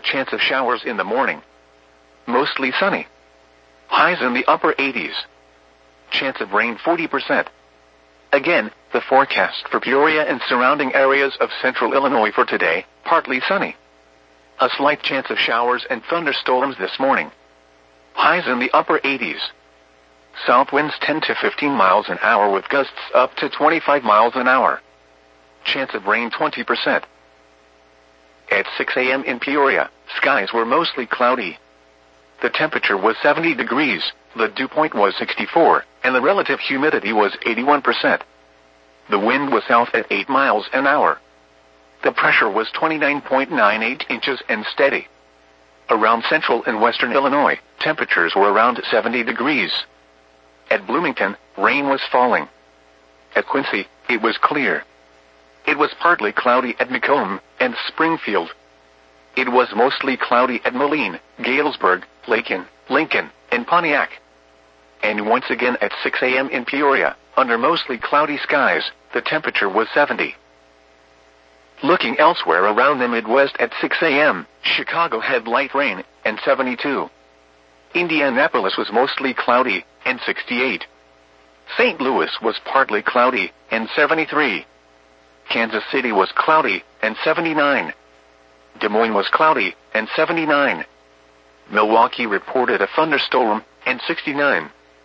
chance of showers in the morning. Mostly sunny. Highs in the upper 80s. Chance of rain 40%. Again, the forecast for Peoria and surrounding areas of central Illinois for today, partly sunny. A slight chance of showers and thunderstorms this morning. Highs in the upper 80s. South winds 10 to 15 miles an hour with gusts up to 25 miles an hour. Chance of rain 20%. At 6 a.m. in Peoria, skies were mostly cloudy. The temperature was 70 degrees, the dew point was 64, and the relative humidity was 81%. The wind was south at 8 miles an hour. The pressure was 29.98 inches and steady. Around central and western Illinois, temperatures were around 70 degrees. At Bloomington, rain was falling. At Quincy, it was clear. It was partly cloudy at Macomb and Springfield. It was mostly cloudy at Moline, Galesburg, Lakin, Lincoln, and Pontiac. And once again at 6 a.m. in Peoria, under mostly cloudy skies, the temperature was 70. Looking elsewhere around the Midwest at 6 a.m., Chicago had light rain, and 72. Indianapolis was mostly cloudy, and 68. St. Louis was partly cloudy, and 73. Kansas City was cloudy, and 79. Des Moines was cloudy, and 79. Milwaukee reported a thunderstorm, and 69.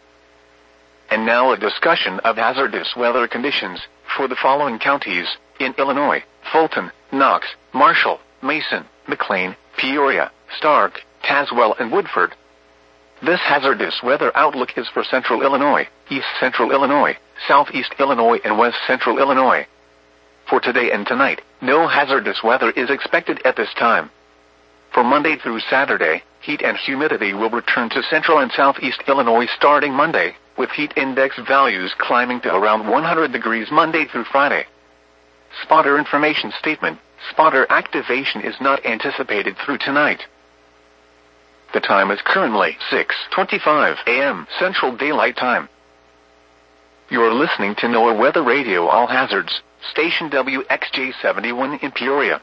And now a discussion of hazardous weather conditions for the following counties in Illinois: Fulton, Knox, Marshall, Mason, McLean, Peoria, Stark, Tazewell, and Woodford. This hazardous weather outlook is for central Illinois, east central Illinois, southeast Illinois, and west central Illinois. For today and tonight, no hazardous weather is expected at this time. For Monday through Saturday, heat and humidity will return to central and southeast Illinois starting Monday, with heat index values climbing to around 100 degrees Monday through Friday. Spotter information statement: spotter activation is not anticipated through tonight. The time is currently 6:25 a.m. Central Daylight Time. You're listening to NOAA Weather Radio All Hazards, station WXJ71 in Peoria.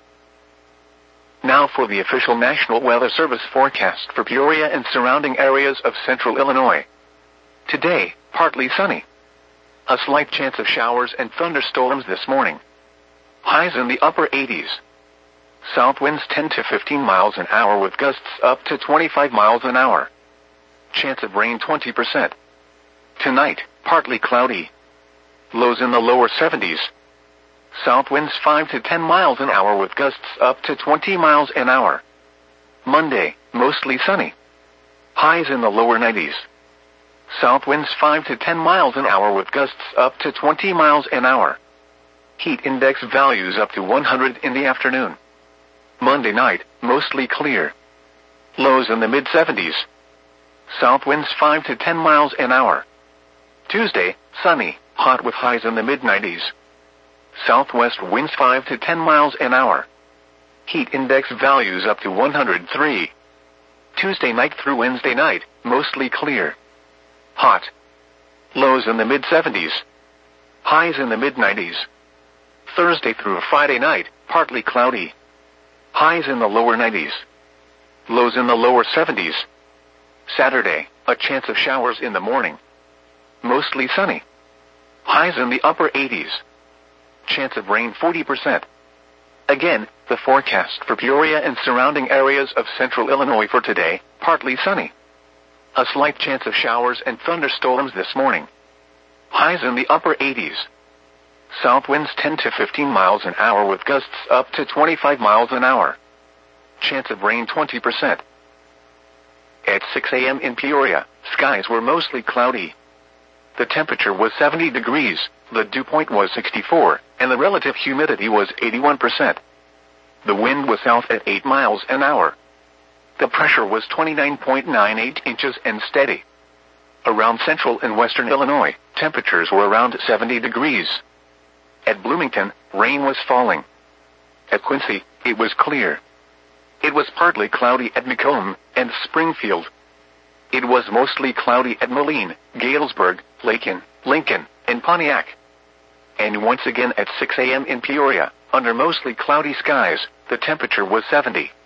Now for the official National Weather Service forecast for Peoria and surrounding areas of central Illinois. Today, partly sunny. A slight chance of showers and thunderstorms this morning. Highs in the upper 80s. South winds 10 to 15 miles an hour with gusts up to 25 miles an hour. Chance of rain 20%. Tonight, partly cloudy. Lows in the lower 70s. South winds 5 to 10 miles an hour with gusts up to 20 miles an hour. Monday, mostly sunny. Highs in the lower 90s. South winds 5 to 10 miles an hour with gusts up to 20 miles an hour. Heat index values up to 100 in the afternoon. Monday night, mostly clear. Lows in the mid-70s. South winds 5 to 10 miles an hour. Tuesday, sunny, hot with highs in the mid-90s. Southwest winds 5 to 10 miles an hour. Heat index values up to 103. Tuesday night through Wednesday night, mostly clear. Hot. Lows in the mid-70s. Highs in the mid-90s. Thursday through Friday night, partly cloudy. Highs in the lower 90s. Lows in the lower 70s. Saturday, a chance of showers in the morning. Mostly sunny. Highs in the upper 80s. Chance of rain 40%. Again, the forecast for Peoria and surrounding areas of central Illinois for today, partly sunny. A slight chance of showers and thunderstorms this morning. Highs in the upper 80s. South winds 10 to 15 miles an hour with gusts up to 25 miles an hour. Chance of rain 20%. At 6 a.m. in Peoria, skies were mostly cloudy. The temperature was 70 degrees, the dew point was 64, and the relative humidity was 81%. The wind was south at 8 miles an hour. The pressure was 29.98 inches and steady. Around central and western Illinois, temperatures were around 70 degrees. At Bloomington, rain was falling. At Quincy, it was clear. It was partly cloudy at Macomb and Springfield. It was mostly cloudy at Moline, Galesburg, Lakin, Lincoln, and Pontiac. And once again at 6 a.m. in Peoria, under mostly cloudy skies, the temperature was 70.